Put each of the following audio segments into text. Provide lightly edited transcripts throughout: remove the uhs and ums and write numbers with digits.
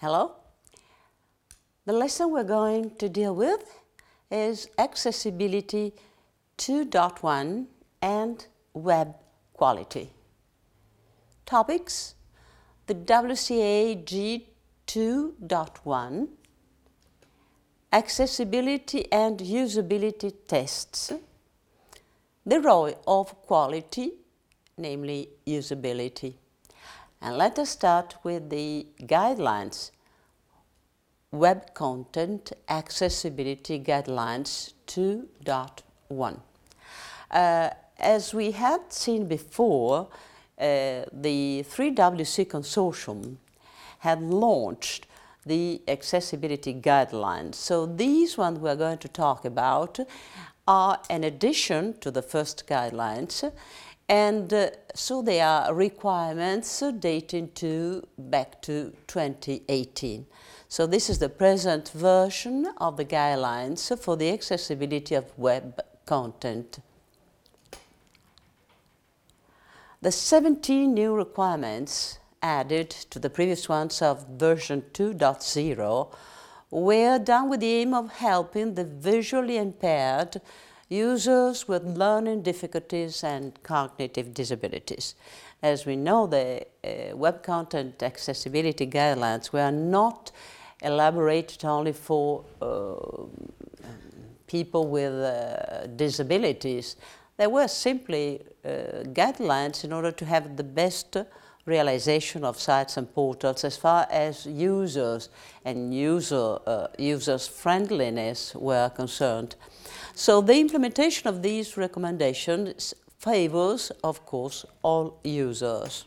Hello. The lesson we're going to deal with is Accessibility 2.1 and Web Quality. Topics: the WCAG 2.1, Accessibility and Usability Tests, the role of quality, namely usability. And let us start with the guidelines. Web Content Accessibility Guidelines 2.1. As we had seen before, the 3WC Consortium had launched the accessibility guidelines. So these ones we're going to talk about are an addition to the first guidelines, and so they are requirements dating back to 2018. So this is the present version of the guidelines for the accessibility of web content. The 17 new requirements added to the previous ones of version 2.0 were done with the aim of helping the visually impaired users with learning difficulties and cognitive disabilities. As we know, the web content accessibility guidelines were not elaborated only for people with disabilities. They were simply guidelines in order to have the best realization of sites and portals as far as users and users' friendliness were concerned. So the implementation of these recommendations favors, of course, all users.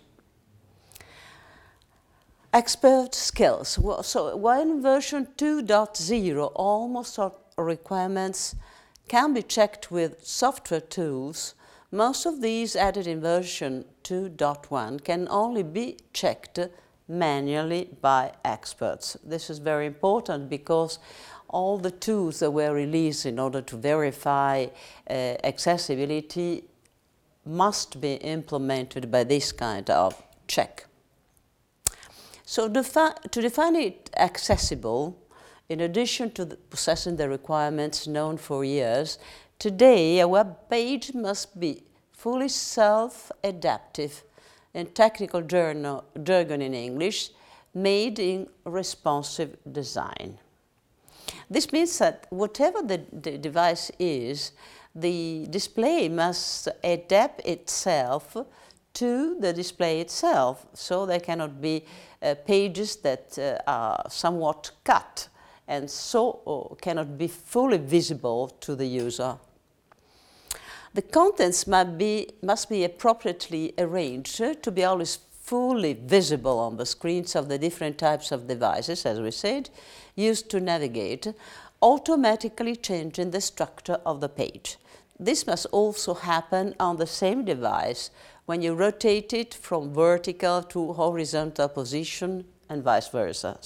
Expert skills. So while in version 2.0 almost all requirements can be checked with software tools, most of these added in version 2.1 can only be checked manually by experts. This is very important because all the tools that were released in order to verify accessibility must be implemented by this kind of check. So to define it accessible, in addition to possessing the requirements known for years, today a web page must be fully self-adaptive in technical jargon in English, made in responsive design. This means that whatever the device is, the display must adapt itself to the display itself, so there cannot be pages that are somewhat cut and so cannot be fully visible to the user. The contents must be appropriately arranged to be always fully visible on the screens of the different types of devices, as we said, used to navigate, automatically changing the structure of the page. This must also happen on the same device when you rotate it from vertical to horizontal position and vice versa.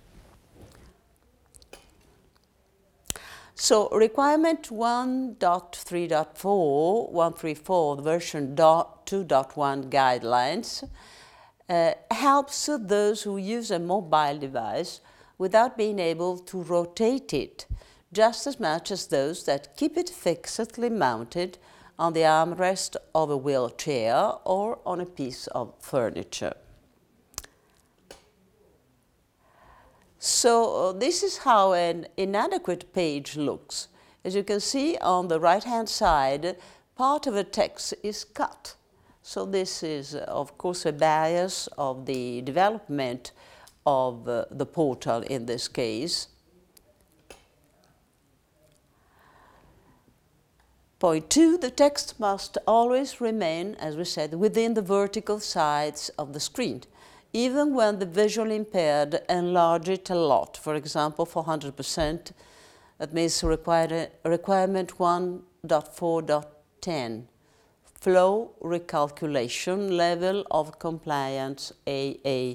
So requirement 1.3.4, the version 2.1 guidelines, helps those who use a mobile device without being able to rotate it, just as much as those that keep it fixedly mounted on the armrest of a wheelchair or on a piece of furniture. So this is how an inadequate page looks. As you can see on the right-hand side, part of the text is cut. So this is, of course, a bias of the development of the portal in this case. Point 2, the text must always remain, as we said, within the vertical sides of the screen, even when the visually impaired enlarge it a lot, for example, 400%, that means requirement 1.4.10, flow recalculation level of compliance AA.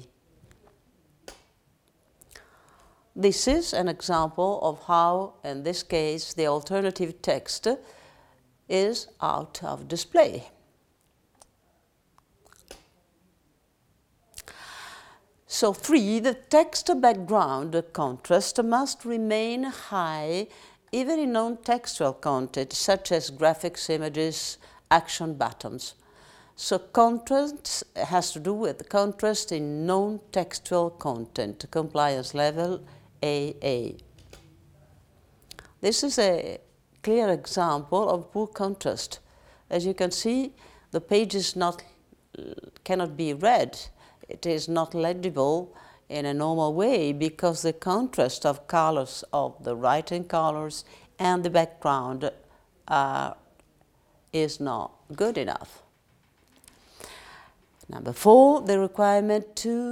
This is an example of how, in this case, the alternative text is out of display. So 3, the text background contrast must remain high even in non-textual content, such as graphics, images, action buttons. So contrast has to do with contrast in non-textual content, compliance level AA. This is a clear example of poor contrast. As you can see, the page cannot be read. It is not legible in a normal way because the contrast of colors of the writing colors and the background is not good enough. Number 4, the requirement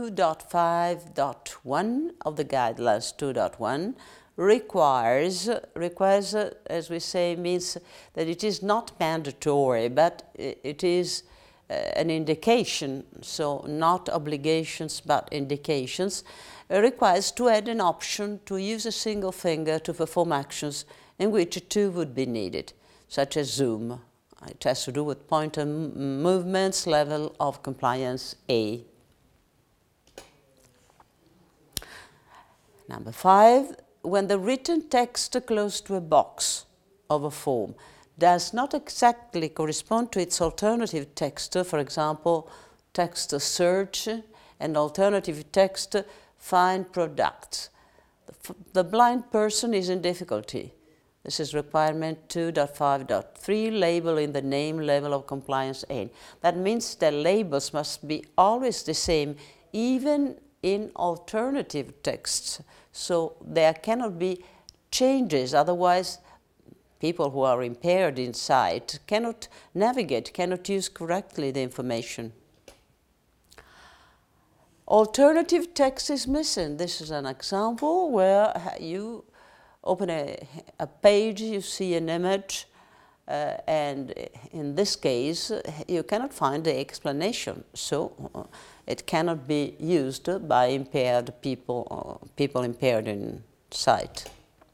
2.5.1 of the guidelines 2.1 requires, as we say, means that it is not mandatory, but it is an indication, so not obligations but indications, requires to add an option to use a single finger to perform actions in which two would be needed, such as zoom. It has to do with pointer movements, level of compliance A. Number 5, when the written text close to a box of a form does not exactly correspond to its alternative text, for example, text search and alternative text find products, the blind person is in difficulty. This is requirement 2.5.3, label in the name level of compliance A. That means that labels must be always the same, even in alternative texts. So there cannot be changes, otherwise people who are impaired in sight cannot navigate, cannot use correctly the information. Alternative text is missing. This is an example where you open a page, you see an image, and in this case you cannot find the explanation, so it cannot be used by impaired people, people impaired in sight.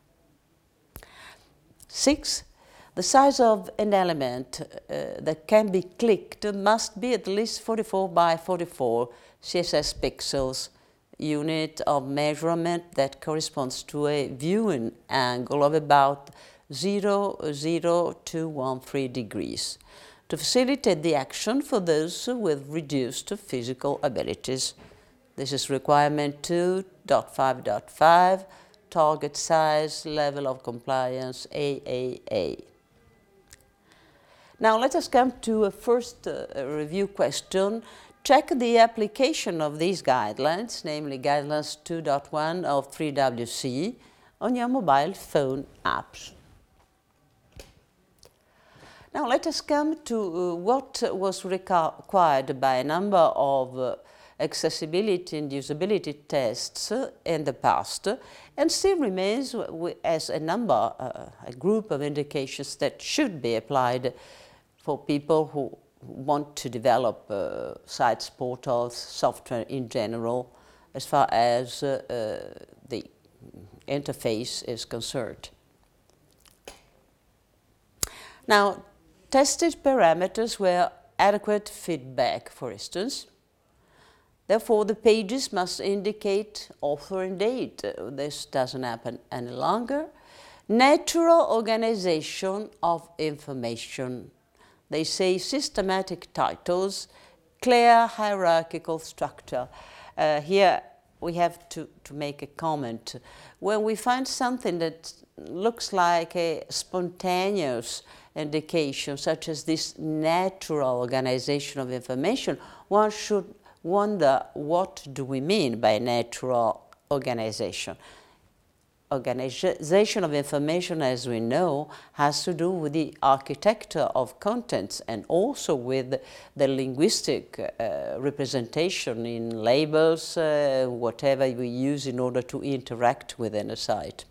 6, the size of an element that can be clicked must be at least 44 by 44 CSS pixels, unit of measurement that corresponds to a viewing angle of about 0.0213 degrees to facilitate the action for those with reduced physical abilities. This is requirement 2.5.5, target size, level of compliance AAA. Now let us come to a first review question. Check the application of these guidelines, namely guidelines 2.1 of 3WC, on your mobile phone apps. Now let us come to what was required by a number of accessibility and usability tests in the past, and still remains as a group of indications that should be applied for people who want to develop sites, portals, software in general, as far as the interface is concerned. Now, tested parameters were adequate feedback, for instance. Therefore, the pages must indicate author and date. This doesn't happen any longer. Natural organization of information. They say systematic titles, clear hierarchical structure. Here we have to make a comment. When we find something that looks like a spontaneous indication, such as this natural organization of information, one should wonder, what do we mean by natural organization? Organization of information, as we know, has to do with the architecture of contents and also with the linguistic representation in labels, whatever we use in order to interact within a site.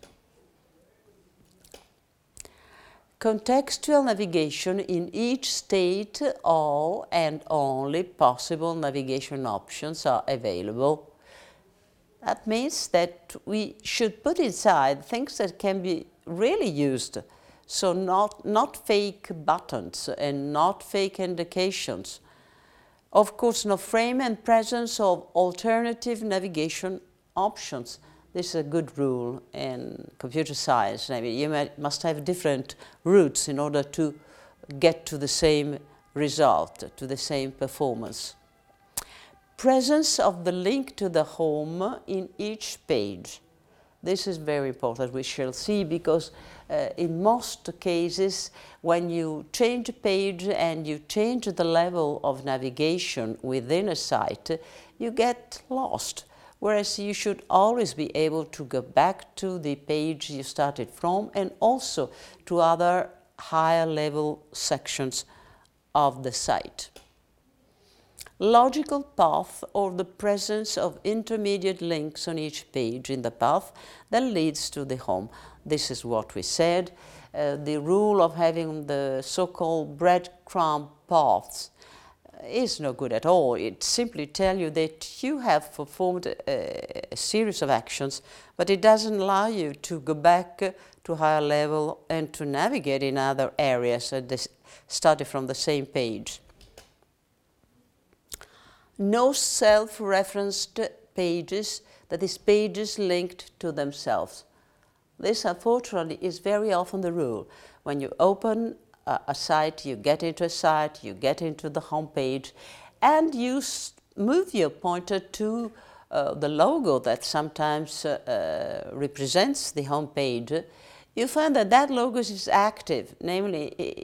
Contextual navigation in each state, all and only possible navigation options are available. That means that we should put inside things that can be really used, so not fake buttons and not fake indications. Of course, no frame and presence of alternative navigation options. This is a good rule in computer science. I mean, you must have different routes in order to get to the same result, to the same performance. Presence of the link to the home in each page. This is very important, we shall see, because in most cases, when you change a page and you change the level of navigation within a site, you get lost. Whereas you should always be able to go back to the page you started from and also to other higher level sections of the site. Logical path, or the presence of intermediate links on each page in the path that leads to the home. This is what we said. The rule of having the so-called breadcrumb paths is no good at all. It simply tells you that you have performed a series of actions, but it doesn't allow you to go back to higher level and to navigate in other areas and study from the same page. No self-referenced pages, that is, pages linked to themselves. This, unfortunately, is very often the rule. When you open a site, you get into a site, you get into the home page, and you move your pointer to the logo that sometimes represents the home page. You find that that logo is active, namely